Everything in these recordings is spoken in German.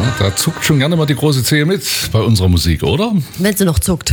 Da zuckt schon gerne mal die große Zehe mit bei unserer Musik, oder? Wenn sie noch zuckt.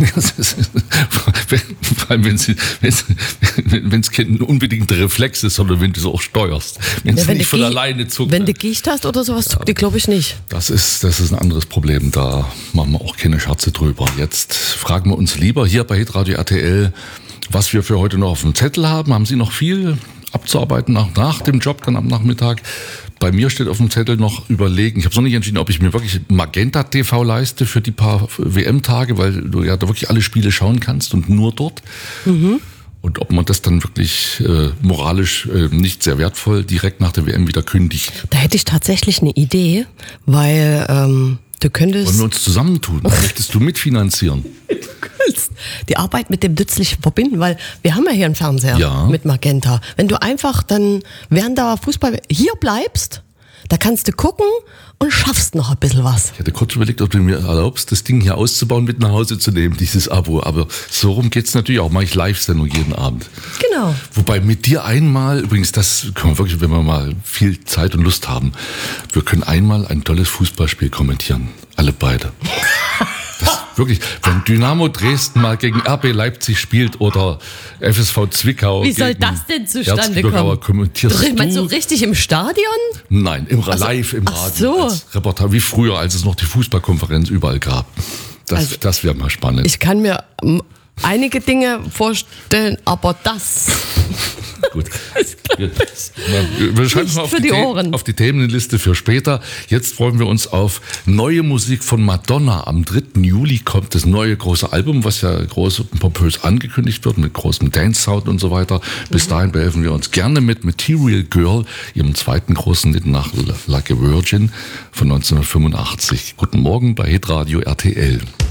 Vor allem, wenn es kein unbedingter Reflex ist, sondern wenn du so auch steuerst. Wenn es nicht von alleine zuckt. Wenn du Gicht hast oder sowas, zuckt die, glaube ich, nicht. Das ist ein anderes Problem. Da machen wir auch keine Scherze drüber. Jetzt fragen wir uns lieber hier bei Hitradio RTL, was wir für heute noch auf dem Zettel haben. Haben Sie noch viel abzuarbeiten nach dem Job, dann am Nachmittag? Bei mir steht auf dem Zettel noch überlegen. Ich habe noch nicht entschieden, ob ich mir wirklich Magenta TV leiste für die paar WM-Tage, weil du ja da wirklich alle Spiele schauen kannst und nur dort. Mhm. Und ob man das dann wirklich moralisch nicht sehr wertvoll direkt nach der WM wieder kündigt. Da hätte ich tatsächlich eine Idee, weil du könntest... Wollen wir uns zusammentun? Möchtest du mitfinanzieren? Die Arbeit mit dem Nützlichen verbinden, weil wir haben ja hier einen Fernseher mit Magenta. Wenn du einfach dann während der Fußball hier bleibst, da kannst du gucken und schaffst noch ein bisschen was. Ich hatte kurz überlegt, ob du mir erlaubst, das Ding hier auszubauen, mit nach Hause zu nehmen, dieses Abo. Aber so rum geht's natürlich auch. Mache ich Live-Sendung jeden Abend. Genau. Wobei mit dir einmal, übrigens, das können wir wirklich, wenn wir mal viel Zeit und Lust haben, wir können einmal ein tolles Fußballspiel kommentieren. Alle beide. Wirklich, wenn Dynamo Dresden mal gegen RB Leipzig spielt oder FSV Zwickau. Wie soll das denn zustande kommen? Kommentierst du? Meinst du richtig im Stadion? Nein, live im Radio. So. Als Reporter, wie früher, als es noch die Fußballkonferenz überall gab. Das wäre mal spannend. Ich kann mir einige Dinge vorstellen, aber das... Gut. Wir schreiben mal auf die Themenliste für später. Jetzt freuen wir uns auf neue Musik von Madonna. Am 3. Juli kommt das neue große Album, was ja groß und pompös angekündigt wird, mit großem Dance-Sound und so weiter. Bis dahin behelfen wir uns gerne mit Material Girl, ihrem zweiten großen Lied nach Like a Virgin von 1985. Guten Morgen bei Hitradio RTL.